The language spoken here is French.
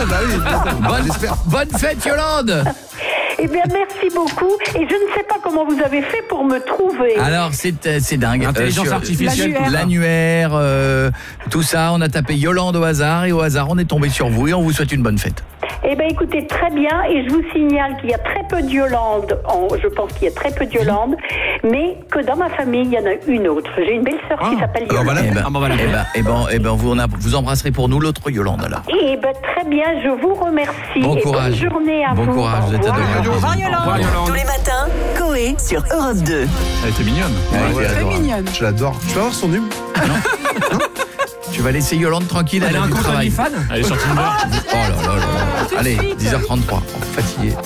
bah oui. Bonne fête, Yolande. Eh bien, merci beaucoup. Et je ne sais pas comment vous avez fait pour me trouver. Alors, c'est dingue. Intelligence artificielle. L'annuaire, tout ça, on a tapé Yolande au hasard, et au hasard, on est tombé sur vous, et on vous souhaite une bonne fête. Eh bien, écoutez, très bien. Et je vous signale qu'il y a très peu de Yolande. Je pense qu'il y a très peu de Yolande. Mais que dans ma famille, il y en a une autre. J'ai une belle-sœur qui s'appelle Yolande. Vous embrasserez pour nous l'autre Yolande, alors. Eh bien, très bien. Je vous remercie. Bon courage. Bonne journée à vous. Bon courage, vous êtes adorable. Au revoir, Yolande. Tous les matins, Coé sur Europe 2. Elle était mignonne. Très mignonne. Je l'adore. Je peux avoir son numéro? Tu vas laisser Yolande tranquille, elle a un du compte travail. OnlyFans. Elle est sur Tinder. Oh là là là. Allez, 10h33, fatigué.